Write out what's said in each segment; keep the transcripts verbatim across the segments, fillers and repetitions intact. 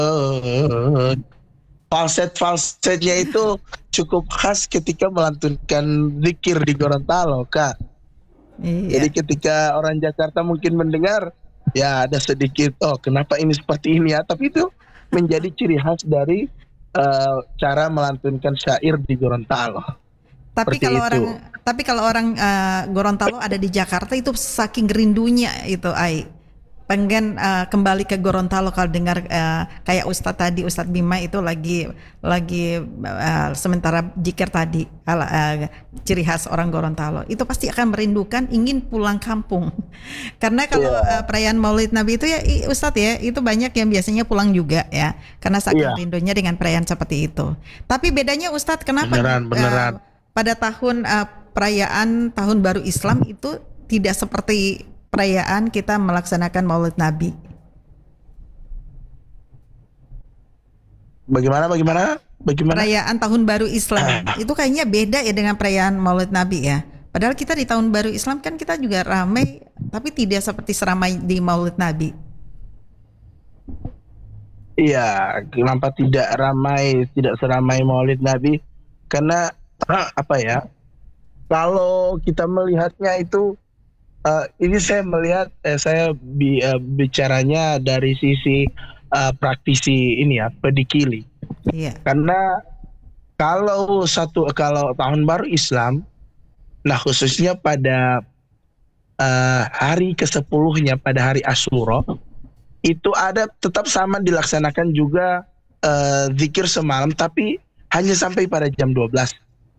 Falset-falsetnya itu cukup khas ketika melantunkan zikir di Gorontalo, Kak. Iya. Jadi ketika orang Jakarta mungkin mendengar, ya ada sedikit, oh kenapa ini seperti ini ya, tapi itu menjadi ciri khas dari uh, cara melantunkan syair di Gorontalo. Tapi Seperti kalau itu. orang tapi kalau orang uh, Gorontalo ada di Jakarta itu saking rindunya itu Ai pengen uh, kembali ke Gorontalo kalau dengar uh, kayak Ustadz tadi Ustadz Bima itu lagi lagi uh, sementara zikir tadi ala, uh, ciri khas orang Gorontalo itu pasti akan merindukan ingin pulang kampung karena kalau yeah. uh, perayaan Maulid Nabi itu ya Ustadz ya itu banyak yang biasanya pulang juga ya karena saking yeah. rindunya dengan perayaan seperti itu. Tapi bedanya Ustadz kenapa beneran, beneran. Uh, pada tahun uh, perayaan tahun baru Islam itu tidak seperti perayaan kita melaksanakan Maulid Nabi. Bagaimana bagaimana? Bagaimana? Perayaan tahun baru Islam itu kayaknya beda ya dengan perayaan Maulid Nabi ya. Padahal kita di tahun baru Islam kan kita juga ramai tapi tidak seperti seramai di Maulid Nabi. Iya, kenapa tidak ramai, tidak seramai Maulid Nabi? Karena apa ya? Kalau kita melihatnya itu Uh, ini saya melihat, eh, saya bi, uh, bicaranya dari sisi uh, praktisi ini ya, pedikili. Iya. Karena kalau satu kalau tahun baru Islam, nah khususnya pada uh, hari kesepuluhnya pada hari Asyura, itu ada tetap sama dilaksanakan juga uh, zikir semalam, tapi hanya sampai pada jam dua belas.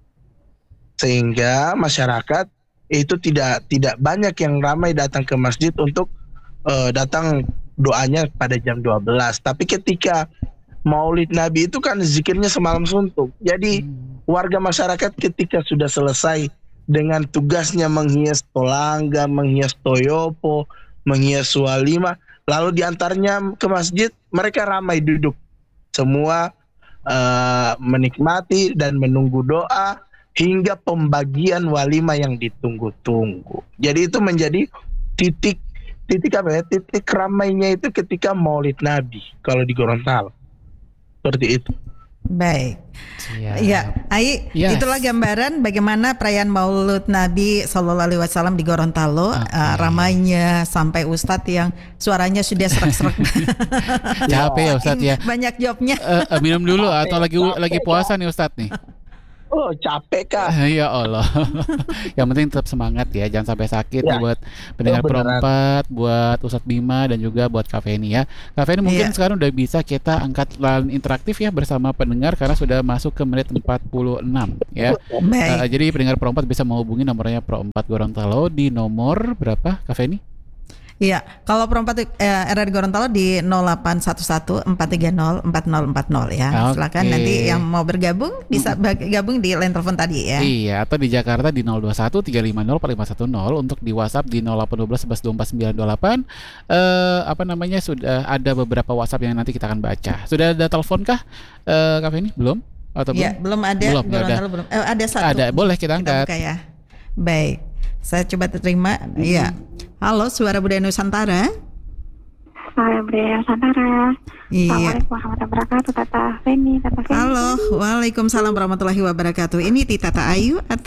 Sehingga masyarakat itu tidak tidak banyak yang ramai datang ke masjid untuk uh, datang doanya pada jam dua belas. Tapi ketika Maulid Nabi itu kan zikirnya semalam suntuk. Jadi warga masyarakat ketika sudah selesai dengan tugasnya menghias tolangga, menghias toyopo, menghias walima, lalu diantarnya ke masjid, mereka ramai duduk. Semua uh, menikmati dan menunggu doa hingga pembagian walima yang ditunggu-tunggu. Jadi itu menjadi titik titik apa ya? Titik ramainya itu ketika Maulid Nabi kalau di Gorontalo. Seperti itu. Baik. Ya, ya Ai, yes. Itulah gambaran bagaimana perayaan Maulid Nabi Shallallahu Alaihi Wasallam di Gorontalo. Okay. Uh, ramainya sampai Ustadz yang suaranya sudah serak-serak. Capek ya Ustadz ya. Banyak jawabnya. Uh, uh, minum dulu atau lagi lagi puasa nih Ustadz nih. Oh capek Kak. Ya Allah. Yang penting tetap semangat ya, jangan sampai sakit ya. Buat pendengar oh, perempat, buat Ustadz Bima dan juga buat Kak Feni ya. Kak Feni mungkin ya. Sekarang udah bisa kita angkat line interaktif ya bersama pendengar karena sudah masuk ke menit empat puluh enam ya. Uh, jadi pendengar perempat bisa menghubungi nomornya Pro empat Gorontalo di nomor berapa Kak Feni? Iya, kalau perempat eh, R R Gorontalo di nol delapan satu satu empat tiga nol empat nol empat nol ya. Okay. Silakan nanti yang mau bergabung bisa gabung di line telepon tadi ya. Iya, atau di Jakarta di nol dua satu tiga lima nol empat lima satu nol, untuk di WhatsApp di nol delapan satu dua satu dua empat sembilan dua delapan. Eh apa namanya sudah ada beberapa WhatsApp yang nanti kita akan baca. Sudah ada telepon kah? Eh Kak Feni? Belum? Atau ya, belum? belum ada. Belum, Gorontalo ada. belum. Eh, ada satu. Ada, boleh kita angkat. Kita buka ya. Baik. Saya coba terima. Iya. Hmm. Halo, Suara Budaya Nusantara. Suara Budaya Nusantara. Iya. Assalamualaikum warahmatullahi wabarakatuh, Tata Feni, Tata Feni. Halo, waalaikumsalam warahmatullahi wabarakatuh. Ini Tita Ayu atau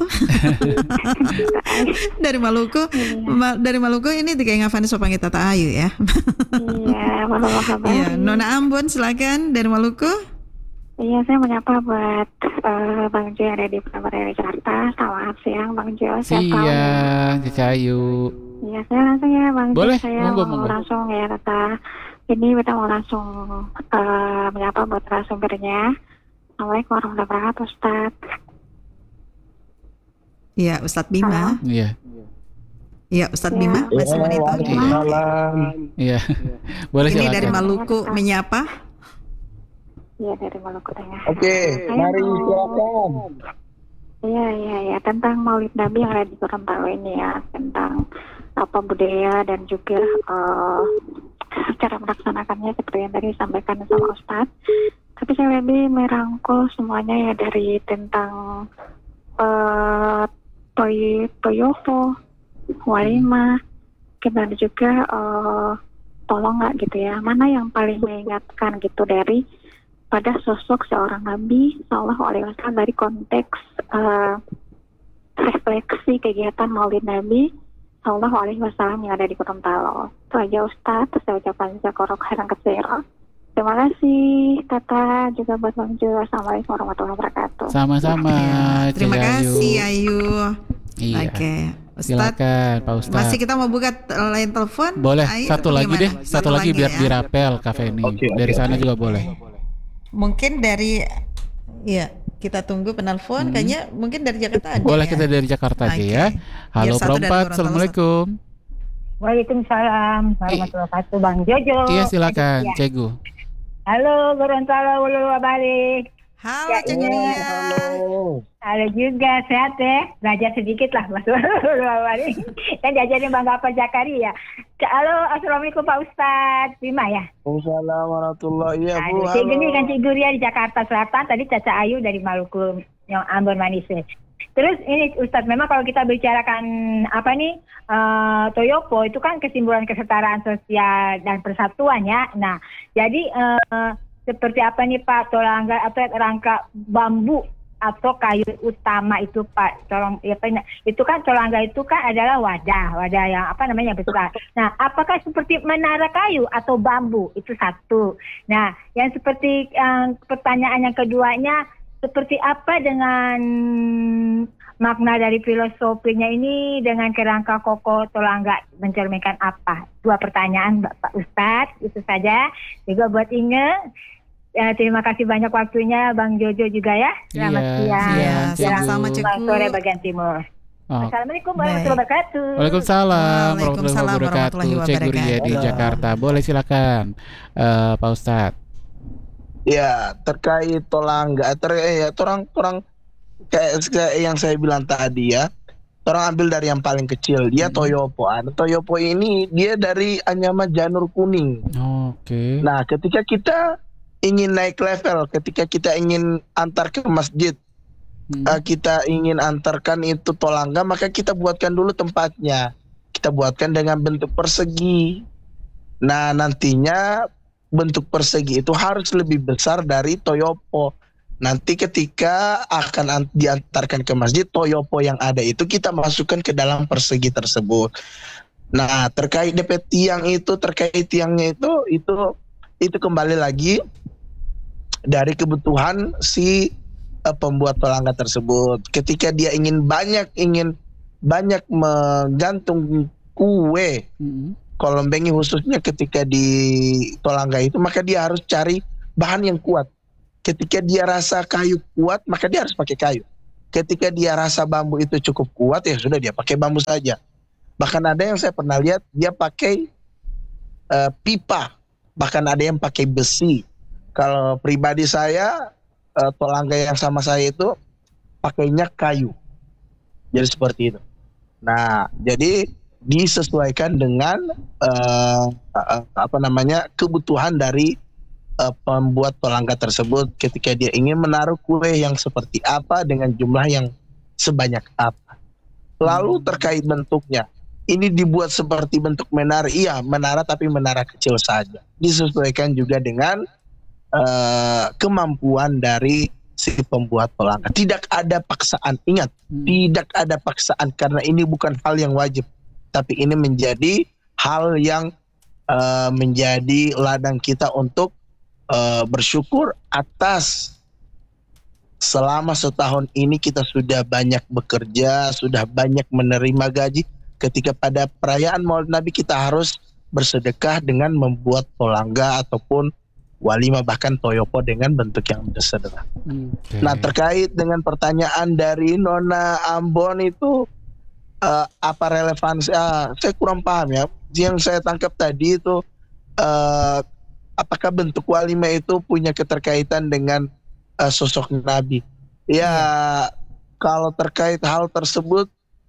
dari Maluku? Iya. Ma- dari Maluku ini kayak ngafani so panggil Tata Ayu ya. Iya, wabarakatuh. Iya, Nona Ambon silakan dari Maluku. Iya, saya menyapa buat uh, Bang Jo yang ada di Pekanbaru Jakarta. Selamat siang Bang Jo. Siang, Cacayu. Iya, saya langsung ya Bang Jo. Boleh, saya monggo, mau monggo. langsung ya Tata. Ini kita mau langsung uh, menyapa buat narasumbernya. Assalamualaikum warahmatullahi wabarakatuh, Ustaz. Iya, Ustadz Bima. Iya. Iya, Ustadz Bima masih monitor. Iya. Boleh Ini silakan. dari Maluku menyapa. Iya, dari Maluku Tengah. Oke, okay, mari silakan. Iya, iya, iya. Tentang Maulid Nabi yang ada di Gorontalo ini ya, tentang apa budaya dan juga uh, cara melaksanakannya seperti yang tadi disampaikan sama Ustadz. Tapi saya lebih merangkul semuanya ya dari tentang uh, toy, toyopo, walima, dan juga uh, tolongga gitu ya, mana yang paling mengingatkan gitu dari pada sosok seorang Nabi Sallallahu Alaihi Wasallam dari konteks uh, refleksi kegiatan Maulid Nabi Sallallahu Alaihi Wasallam yang ada di Gorontalo. Itu aja Ustadz, saya ucapkan jazakallahu khairan katsira. Terima kasih Tata, juga buat Bang Jo. Assalamualaikum warahmatullahi wabarakatuh. Sama-sama. Ya, terima Cek Ayu. kasih Ayu. Iya. Oke, Ustadz, Silakan Pak Ustadz. masih kita mau buka t- line telepon? Boleh, Ayu, satu lagi gimana? deh, satu, lagi biar ya. dirapel Kak Feni. Oke, oke, Dari sana oke. juga boleh. Mungkin dari, ya kita tunggu penelpon. Hmm. Kayaknya mungkin dari Jakarta ada. Boleh ya? kita dari Jakarta aja Oke. ya. Halo Biar satu dari Perempat, Gorontalo, Assalamualaikum. Waalaikumsalam warahmatullahi wabarakatuh, Bang Jojo. Iya silakan, Ya. Cegu. Halo Gorontalo, ulu balik. Halo Ya, Cek iya. Ria. Halo juga, sehat ya. Belajar sedikit lah, Mas. Ulu balik. Kan diajarin Bang Gafar Zakaria. Halo, assalamualaikum Pak Ustadz Bima ya. Waalaikumsalam warahmatullahi wabarakatuh. Aduh, Cik Geni kan Cik Guria di Jakarta Selatan, tadi Caca Ayu dari Maluku yang Ambon Manis. Terus ini Ustadz, memang kalau kita bicarakan apa nih uh, Toyopo itu kan kesimpulan kesetaraan sosial dan persatuan ya. Nah, jadi uh, seperti apa nih Pak, tolangga atau rangka bambu atau kayu utama itu Pak, tolong ya Pak, itu kan tolangga itu kan adalah wadah, wadah yang apa namanya besar. Nah, apakah seperti menara kayu atau bambu? Itu satu. Nah, yang seperti uh, pertanyaan yang keduanya, seperti apa dengan makna dari filosofinya ini dengan kerangka kokoh tolangga mencerminkan apa? Dua pertanyaan Bapak Ustadz, itu saja. Juga buat Inge, ya, terima kasih banyak waktunya Bang Jojo juga ya. Selamat Iya, siang. Iya, Cegu. sama-sama Cegu. Selamat sore bagian timur. Oh. Assalamualaikum Baik. warahmatullahi wabarakatuh. Waalaikumsalam warahmatullahi Waalaikumsalam wabarakatuh. warahmatullahi Cek Guria di wabarakatuh. Jakarta. Boleh silakan eh, Pak Ustadz. Ya, terkait tolangga, ter ya, orang orang kayak, kayak yang saya bilang tadi ya. Orang ambil dari yang paling kecil, dia Hmm. Toyopo. Nah, Toyopo ini dia dari anyaman janur kuning. Oke. Nah, ketika kita ingin naik level, ketika kita ingin antar ke masjid, Hmm. eh, kita ingin antarkan itu tolangga, maka kita buatkan dulu tempatnya. Kita buatkan dengan bentuk persegi. Nah, nantinya bentuk persegi itu harus lebih besar dari Toyopo. Nanti ketika akan an- diantarkan ke masjid, Toyopo yang ada itu kita masukkan ke dalam persegi tersebut. Nah, terkait D P tiang itu, terkait tiangnya itu, itu itu kembali lagi dari kebutuhan si eh, pembuat tolangga tersebut. Ketika dia ingin banyak ingin banyak menggantung kue Hmm. kolombengi khususnya ketika di tolangga itu, maka dia harus cari bahan yang kuat. Ketika dia rasa kayu kuat, maka dia harus pakai kayu. Ketika dia rasa bambu itu cukup kuat, ya sudah dia pakai bambu saja. Bahkan ada yang saya pernah lihat dia pakai uh, pipa, bahkan ada yang pakai besi. Kalau pribadi saya, uh, tolangga yang sama saya itu pakainya kayu. Jadi seperti itu. Nah, jadi disesuaikan dengan uh, uh, apa namanya kebutuhan dari uh, pembuat tolangga tersebut ketika dia ingin menaruh kue yang seperti apa dengan jumlah yang sebanyak apa. Lalu terkait bentuknya, ini dibuat seperti bentuk menara, iya menara tapi menara kecil saja. Disesuaikan juga dengan uh, kemampuan dari si pembuat tolangga. Tidak ada paksaan, ingat, Hmm. tidak ada paksaan karena ini bukan hal yang wajib. Tapi ini menjadi hal yang uh, menjadi ladang kita untuk uh, bersyukur atas selama setahun ini kita sudah banyak bekerja, sudah banyak menerima gaji. Ketika pada perayaan Maulid Nabi kita harus bersedekah dengan membuat tolangga ataupun walimah, bahkan toyopo dengan bentuk yang sederhana. Oke. Nah, terkait dengan pertanyaan dari Nona Ambon itu, Uh, apa relevansi? Uh, saya kurang paham ya. Yang saya tangkap tadi itu, uh, apakah bentuk walimah itu punya keterkaitan dengan uh, sosok Nabi? Ya, kalau terkait hal tersebut,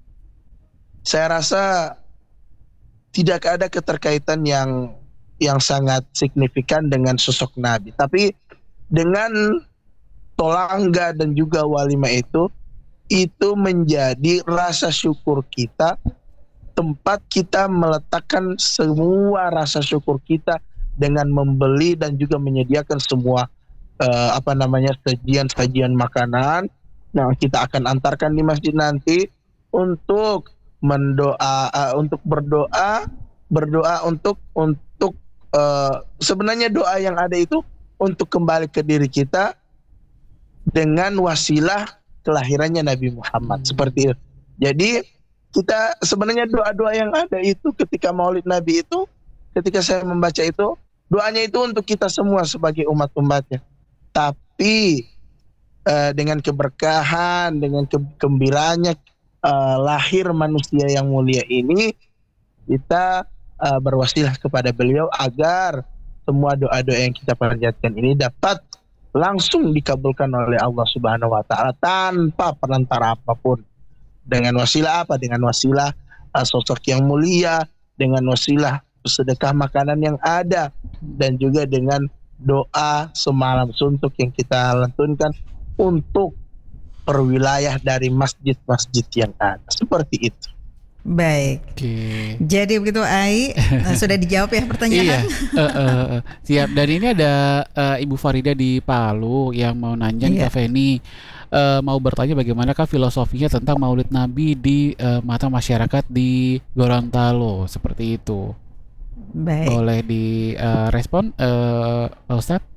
saya rasa tidak ada keterkaitan yang yang sangat signifikan dengan sosok Nabi. Tapi dengan tolangga dan juga walimah itu, itu menjadi rasa syukur kita tempat kita meletakkan semua rasa syukur kita dengan membeli dan juga menyediakan semua uh, apa namanya sajian-sajian makanan. Nah, kita akan antarkan di masjid nanti untuk mendoa, uh, untuk berdoa, berdoa untuk untuk uh, sebenarnya doa yang ada itu untuk kembali ke diri kita dengan wasilah kelahirannya Nabi Muhammad, hmm. seperti itu. Jadi kita sebenarnya doa-doa yang ada itu ketika Maulid Nabi itu, ketika saya membaca itu, doanya itu untuk kita semua sebagai umat-umatnya. Tapi uh, dengan keberkahan, dengan kegembiraannya uh, lahir manusia yang mulia ini, kita uh, berwasilah kepada beliau agar semua doa-doa yang kita panjatkan ini dapat langsung dikabulkan oleh Allah Subhanahu wa taala tanpa perantara apapun. Dengan wasilah apa? Dengan wasilah uh, sosok yang mulia, dengan wasilah sedekah makanan yang ada, dan juga dengan doa semalam suntuk yang kita lantunkan untuk perwilayah dari masjid-masjid yang ada. Seperti itu. Baik. Oke. Jadi begitu Ai, sudah dijawab ya pertanyaan. Iya. uh, uh, uh. Siap. Dan ini ada uh, Ibu Farida di Palu yang mau nanya nih, Iya. Kak Feni, uh, mau bertanya bagaimanakah filosofinya tentang Maulid Nabi di uh, mata masyarakat di Gorontalo, seperti itu. Baik. Boleh direspon, uh, Pak Ustadz?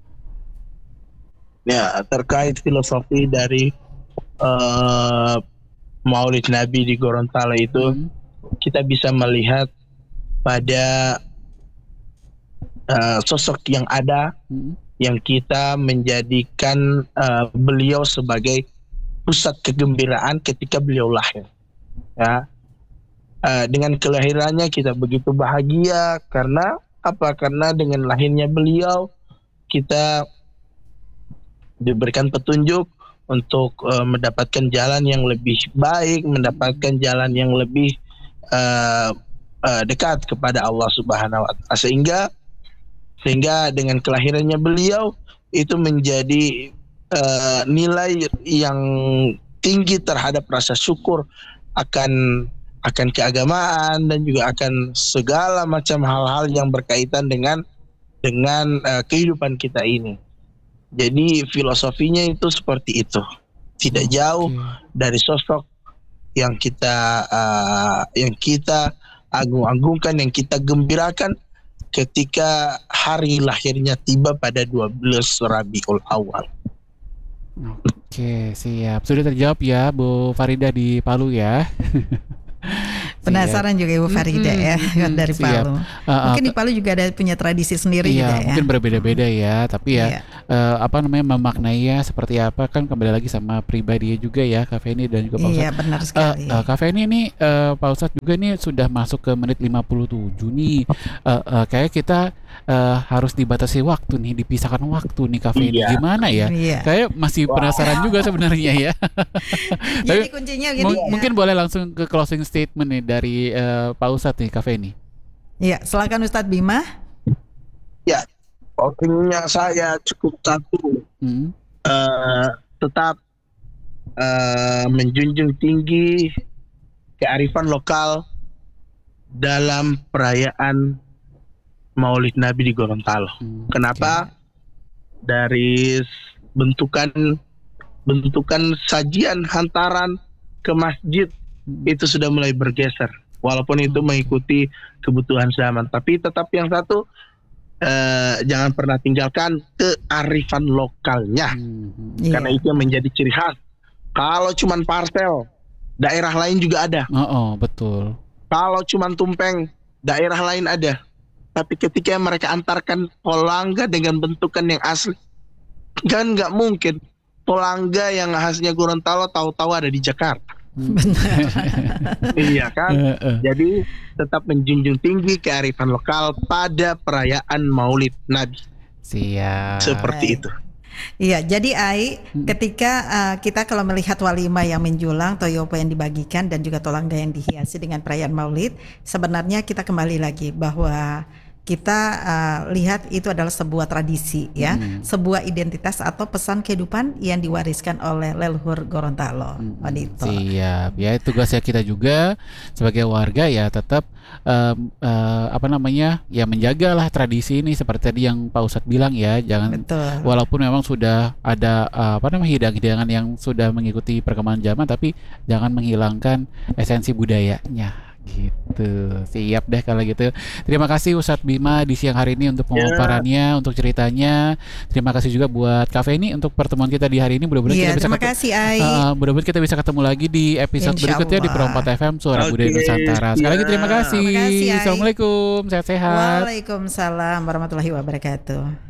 Ya, terkait filosofi dari uh, Maulid Nabi di Gorontalo itu, hmm. kita bisa melihat pada uh, sosok yang ada, hmm. yang kita menjadikan uh, beliau sebagai pusat kegembiraan ketika beliau lahir. Ya, uh, dengan kelahirannya kita begitu bahagia karena apa? Karena dengan lahirnya beliau kita diberikan petunjuk untuk uh, mendapatkan jalan yang lebih baik, mendapatkan jalan yang lebih uh, uh, dekat kepada Allah Subhanahu wa taala. Sehingga sehingga dengan kelahirannya beliau itu menjadi uh, nilai yang tinggi terhadap rasa syukur akan akan keagamaan dan juga akan segala macam hal-hal yang berkaitan dengan dengan uh, kehidupan kita ini. Jadi filosofinya itu seperti itu, tidak jauh okay. dari sosok yang kita uh, yang kita agung-agungkan, yang kita gembirakan ketika hari lahirnya tiba pada dua belas Rabiul Awal. Oke, siap. Sudah terjawab ya Bu Farida di Palu ya. Penasaran juga Ibu Farida hmm, ya hmm, dari siap. Palu. Uh, mungkin di Palu juga ada punya tradisi sendiri iya, juga ya. Mungkin berbeda-beda ya, tapi ya iya. uh, apa namanya memaknainya seperti apa kan kembali lagi sama pribadi juga ya, Kak Feni dan juga Pak Ustadz. Iya, benar sekali. Uh, uh, Kak Feni ini uh, Pak Ustadz juga nih sudah masuk ke menit lima puluh tujuh nih. Uh, uh, kayak kita uh, harus dibatasi waktu nih, dipisahkan waktu nih Kak Feni. Iya. Gimana ya? Iya. Kayak masih wow. penasaran juga sebenarnya ya. Jadi kuncinya gini. M- mungkin boleh langsung ke closing statement nih dari uh, Pak Ustadz nih, Kak Feni. Iya, silakan Ustadz Bima. Ya, closingnya saya cukup satu, hmm. uh, tetap uh, menjunjung tinggi kearifan lokal dalam perayaan Maulid Nabi di Gorontalo. Hmm. Kenapa? Okay. Dari bentukan bentukan sajian hantaran ke masjid hmm. itu sudah mulai bergeser. Walaupun itu mengikuti kebutuhan zaman, tapi tetap yang satu eh, jangan pernah tinggalkan kearifan lokalnya, hmm, karena iya. itu yang menjadi ciri khas. Kalau cuman parcel, daerah lain juga ada. Oh, oh betul. Kalau cuman tumpeng, daerah lain ada. Tapi ketika mereka antarkan polangga dengan bentukan yang asli, kan nggak mungkin polangga yang khasnya Gorontalo tahu-tahu ada di Jakarta. Benar. Iya kan. Uh, uh. Jadi tetap menjunjung tinggi kearifan lokal pada perayaan Maulid Nabi. Siap. Seperti itu. Iya, jadi Ai, hmm. ketika uh, kita kalau melihat walimah yang menjulang, toyopo yang dibagikan dan juga tolangga yang dihiasi dengan perayaan Maulid, sebenarnya kita kembali lagi bahwa kita uh, lihat itu adalah sebuah tradisi ya, Hmm. sebuah identitas atau pesan kehidupan yang diwariskan oleh leluhur Gorontalo. Hmm, Wanito. siap ya, tugasnya kita juga sebagai warga ya tetap um, uh, apa namanya ya menjagalah tradisi ini seperti tadi yang Pak Ustadz bilang ya, jangan Betul. walaupun memang sudah ada uh, apa namanya hidangan-hidangan yang sudah mengikuti perkembangan zaman, tapi jangan menghilangkan esensi budayanya gitu. Siap deh kalau gitu. Terima kasih Ustadz Bima di siang hari ini untuk pemaparannya, untuk ceritanya. Terima kasih juga buat Kak Feni untuk pertemuan kita di hari ini. Mudah-mudahan Iya, kita bisa terima ketemu, kasih Ai. uh, mudah-mudahan kita bisa ketemu lagi di episode Insya berikutnya di Allah. Pro empat F M Suara Oke, Budaya Nusantara. Sekali lagi terima siap. kasih. Terima kasih, Ai. Assalamualaikum, sehat-sehat. Waalaikumsalam warahmatullahi wabarakatuh.